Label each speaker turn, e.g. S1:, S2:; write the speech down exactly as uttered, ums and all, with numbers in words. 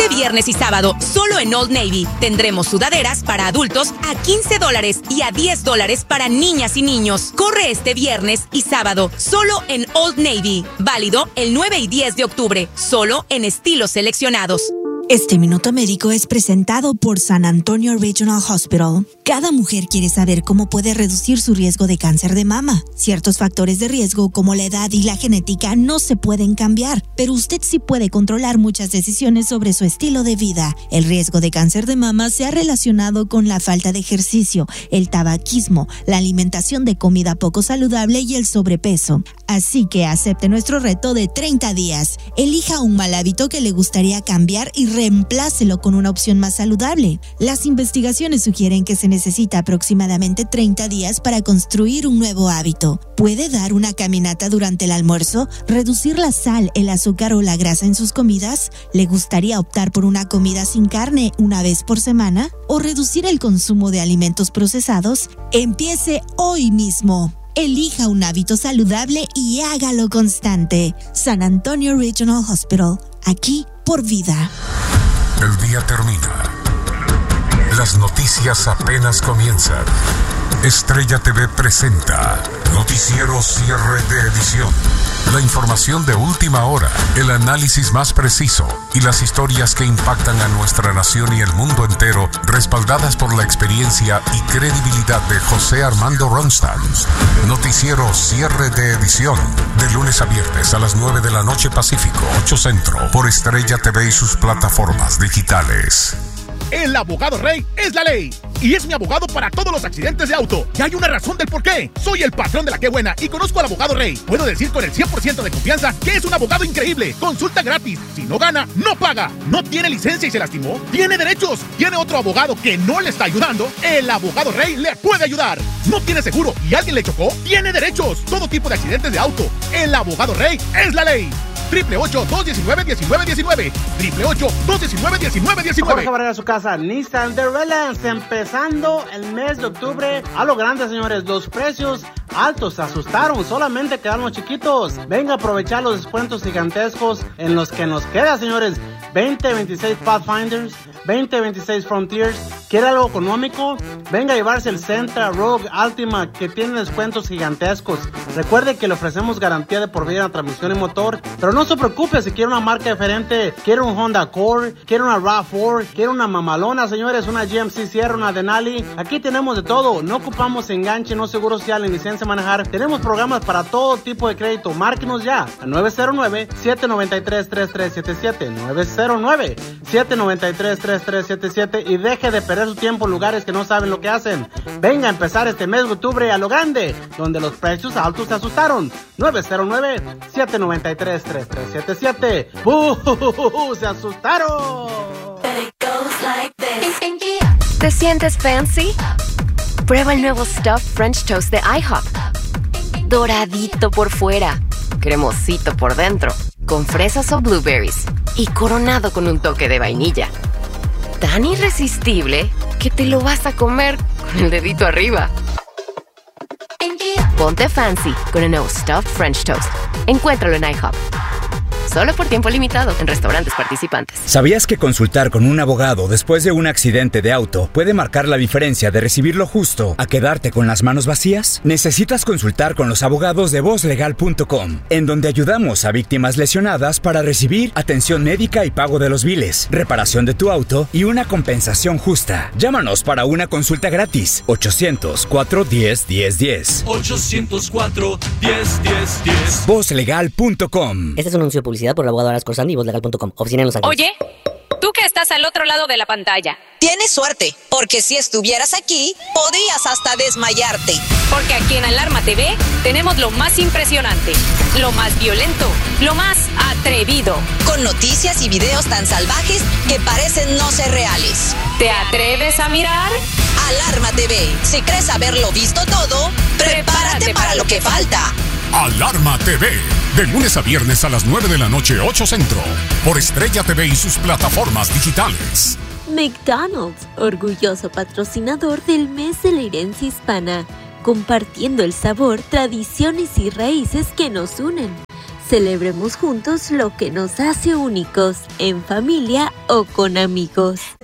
S1: Este viernes y sábado, solo en Old Navy, tendremos sudaderas para adultos a quince dólares y a diez dólares para niñas y niños. Corre este viernes y sábado, solo en Old Navy. Válido el nueve y diez de octubre, solo en estilos seleccionados.
S2: Este Minuto Médico es presentado por San Antonio Regional Hospital. Cada mujer quiere saber cómo puede reducir su riesgo de cáncer de mama. Ciertos factores de riesgo como la edad y la genética no se pueden cambiar, pero usted sí puede controlar muchas decisiones sobre su estilo de vida. El riesgo de cáncer de mama se ha relacionado con la falta de ejercicio, el tabaquismo, la alimentación de comida poco saludable y el sobrepeso. Así que acepte nuestro reto de treinta días. Elija un mal hábito que le gustaría cambiar y reemplácelo con una opción más saludable. Las investigaciones sugieren que se necesita aproximadamente treinta días para construir un nuevo hábito. ¿Puede dar una caminata durante el almuerzo? ¿Reducir la sal, el azúcar o la grasa en sus comidas? ¿Le gustaría optar por una comida sin carne una vez por semana? ¿O reducir el consumo de alimentos procesados? Empiece hoy mismo. Elija un hábito saludable y hágalo constante. San Antonio Regional Hospital, aquí por vida.
S3: El día termina. Las noticias apenas comienzan. Estrella T V presenta Noticiero Cierre de Edición. La información de última hora, el análisis más preciso y las historias que impactan a nuestra nación y el mundo entero, respaldadas por la experiencia y credibilidad de José Armando Ronstadt. Noticiero Cierre de Edición, de lunes a viernes a las nueve de la noche Pacífico, ocho Centro, por Estrella T V y sus plataformas digitales.
S4: El abogado Rey es la ley y es mi abogado para todos los accidentes de auto. Y hay una razón del por qué. Soy el patrón de la que buena y conozco al abogado Rey. Puedo decir con el cien por ciento de confianza que es un abogado increíble. Consulta gratis. Si no gana, no paga. No tiene licencia y se lastimó. Tiene derechos. Tiene otro abogado que no le está ayudando. El abogado Rey le puede ayudar. No tiene seguro y alguien le chocó. Tiene derechos. Todo tipo de accidentes de auto. El abogado Rey es la ley. Triple ocho, dos diecinueve, diecinueve diecinueve. Triple ocho, dos diecinueve, diecinueve diecinueve.
S5: Vamos a ver a su casa. Nissan The Relance, empezando el mes de octubre a lo grande, señores. Los precios altos se asustaron, solamente quedaron chiquitos. Venga a aprovechar los descuentos gigantescos en los que nos queda, señores. veinte veintiséis Pathfinders, veinte veintiséis Frontiers. ¿Quiere algo económico? Venga a llevarse el Sentra, Rogue, Altima, que tienen descuentos gigantescos. Recuerde que le ofrecemos garantía de por vida en la transmisión y motor, pero no se preocupe si quiere una marca diferente. Quiere un Honda Accord, quiere una RAV cuatro, quiere una mamalona, señores, una G M C Sierra, una Denali. Aquí tenemos de todo. No ocupamos enganche, no seguro social ni licencia de manejar. Tenemos programas para todo tipo de crédito. Márquenos ya a nueve cero nueve, siete nueve tres, tres tres siete siete. nueve cero nueve, siete nueve tres, tres tres siete siete y deje de perder su tiempo en lugares que no saben lo que hacen. Venga a empezar este mes de octubre a lo grande, donde los precios altos se asustaron. nueve cero nueve, siete nueve tres, tres tres siete siete. ¡Uh! ¡Se asustaron!
S6: ¿Te sientes fancy? Prueba el nuevo Stuffed French Toast de IHOP. Doradito por fuera, cremosito por dentro, con fresas o blueberries y coronado con un toque de vainilla. Tan irresistible que te lo vas a comer con el dedito arriba. Ponte fancy con el nuevo Stuffed French Toast. Encuéntralo en IHOP. Solo por tiempo limitado en restaurantes participantes.
S7: ¿Sabías que consultar con un abogado después de un accidente de auto puede marcar la diferencia de recibir lo justo a quedarte con las manos vacías? Necesitas consultar con los abogados de voz legal punto com, en donde ayudamos a víctimas lesionadas para recibir atención médica y pago de los biles, reparación de tu auto y una compensación justa. Llámanos para una consulta gratis. ochocientos, cuatro diez, diez diez.
S8: ochocientos cuatro, diez, diez, diez.
S7: voz legal punto com.
S9: Este es un anuncio de publicidad por el abogado Aras Corzandi y voz legal punto com. Oficina en Los Ángeles.
S10: Oye, tú que estás al otro lado de la pantalla.
S11: Tienes suerte, porque si estuvieras aquí, podrías hasta desmayarte.
S10: Porque aquí en Alarma T V tenemos lo más impresionante, lo más violento, lo más atrevido.
S11: Con noticias y videos tan salvajes que parecen no ser reales.
S10: ¿Te atreves a mirar?
S11: Alarma T V. Si crees haberlo visto todo, prepárate, prepárate para, para lo que falta.
S3: Alarma T V, de lunes a viernes a las nueve de la noche, ocho Centro, por Estrella T V y sus plataformas digitales.
S12: McDonald's, orgulloso patrocinador del mes de la herencia hispana, compartiendo el sabor, tradiciones y raíces que nos unen. Celebremos juntos lo que nos hace únicos, en familia o con amigos.